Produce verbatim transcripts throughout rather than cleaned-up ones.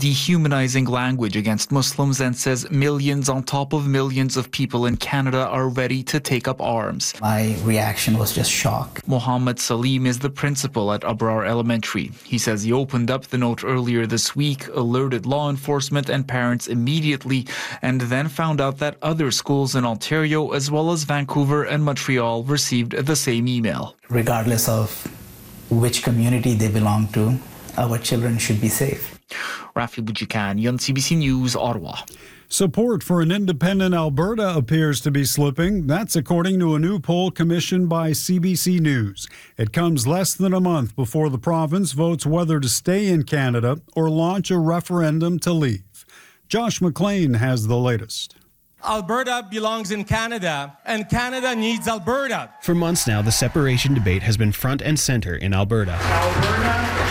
dehumanizing language against Muslims and says millions on top of millions of people in Canada are ready to take up arms. My reaction was just shock. Mohammed Salim is the principal at Abrar Elementary. He says he opened up the note earlier this week, alerted law enforcement and parents immediately, and then found out that other schools in Ontario as well as Vancouver and Montreal received the same email. Regardless of which community they belong to, our children should be safe. Rafi Bouchikanian, C B C News, Ottawa. Support for an independent Alberta appears to be slipping. That's according to a new poll commissioned by C B C News. It comes less than a month before the province votes whether to stay in Canada or launch a referendum to leave. Josh McLean has the latest. Alberta belongs in Canada, and Canada needs Alberta. For months now, the separation debate has been front and center in Alberta. Alberta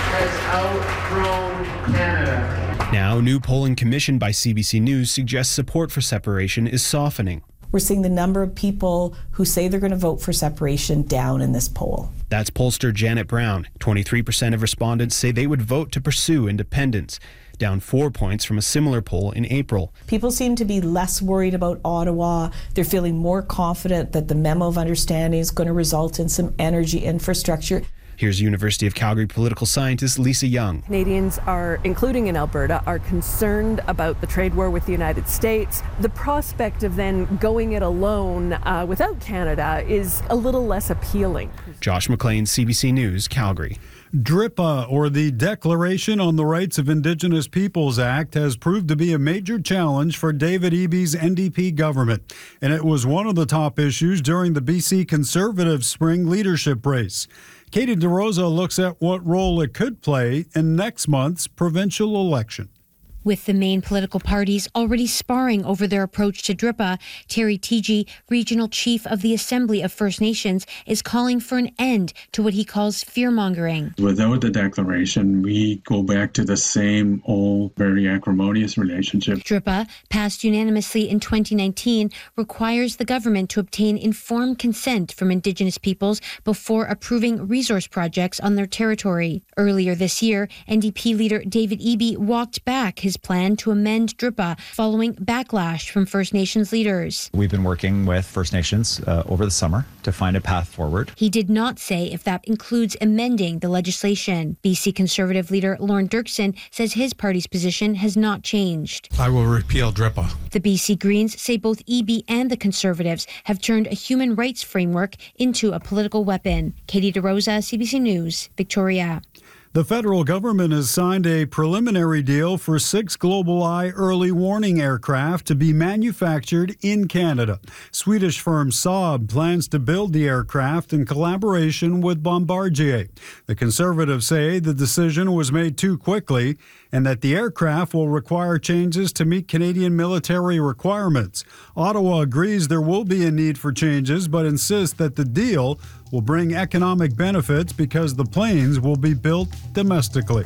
has outgrown Canada. Now, new polling commissioned by C B C News suggests support for separation is softening. We're seeing the number of people who say they're going to vote for separation down in this poll. That's pollster Janet Brown. twenty-three percent of respondents say they would vote to pursue independence, down four points from a similar poll in April. People seem to be less worried about Ottawa. They're feeling more confident that the memo of understanding is going to result in some energy infrastructure. Here's University of Calgary political scientist Lisa Young. Canadians are, including in Alberta, are concerned about the trade war with the United States. The prospect of then going it alone uh, without Canada is a little less appealing. Josh McLean, C B C News, Calgary. DRIPA, or the Declaration on the Rights of Indigenous Peoples Act, has proved to be a major challenge for David Eby's N D P government, and it was one of the top issues during the B C Conservative spring leadership race. Katie DeRosa looks at what role it could play in next month's provincial election. With the main political parties already sparring over their approach to DRIPA, Terry Teegee, regional chief of the Assembly of First Nations, is calling for an end to what he calls fear-mongering. Without the declaration, we go back to the same old, very acrimonious relationship. DRIPA, passed unanimously in twenty nineteen, requires the government to obtain informed consent from Indigenous peoples before approving resource projects on their territory. Earlier this year, N D P leader David Eby walked back his plan to amend DRIPA following backlash from First Nations leaders. We've been working with First Nations uh, over the summer to find a path forward. He did not say if that includes amending the legislation. B C Conservative leader Lorne Dirksen says his party's position has not changed. I will repeal DRIPA. The B C Greens say both Eby and the Conservatives have turned a human rights framework into a political weapon. Katie DeRosa, C B C News, Victoria. The federal government has signed a preliminary deal for six GlobalEye early warning aircraft to be manufactured in Canada. Swedish firm Saab plans to build the aircraft in collaboration with Bombardier. The Conservatives say the decision was made too quickly and that the aircraft will require changes to meet Canadian military requirements. Ottawa agrees there will be a need for changes, but insists that the deal will bring economic benefits because the planes will be built domestically.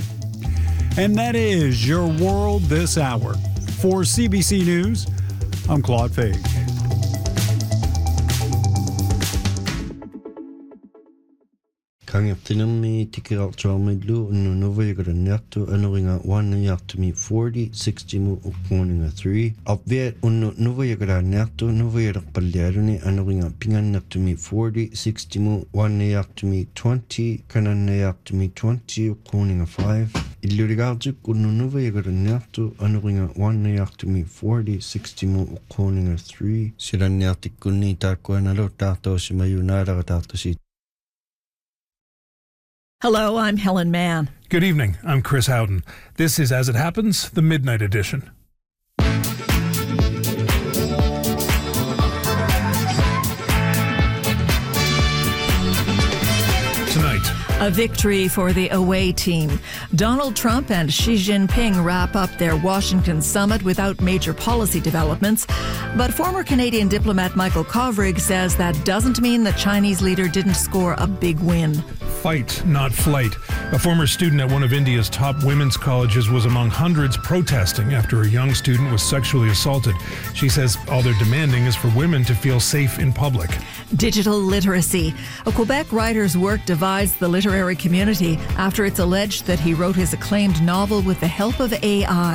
And that is your world this hour. For C B C News, I'm Claude Fage. Kangaptinami tikiralt chalmidlu no novayagara nertu anuringa one yartumi forty sixty mu ukmoninga three upviet unno novayagara nertu novayarak palyaruni anuringa pingan nertumi forty sixty mu one yartumi twenty kanan yartumi twenty ukmoninga five illurigarjuk unno novayagara nertu anuringa one yartumi forty sixty mu ukmoninga three siran yartikkunni taakkuanalo taartoosimayunaalara taartosi. Hello, I'm Helen Mann. Good evening, I'm Chris Howden. This is As It Happens, the Midnight Edition. Tonight, a victory for the away team. Donald Trump and Xi Jinping wrap up their Washington summit without major policy developments. But former Canadian diplomat Michael Kovrig says that doesn't mean the Chinese leader didn't score a big win. Fight, not flight. A former student at one of India's top women's colleges was among hundreds protesting after a young student was sexually assaulted. She says all they're demanding is for women to feel safe in public. Digital literacy. A Quebec writer's work divides the literary community after it's alleged that he wrote his acclaimed novel with the help of A I.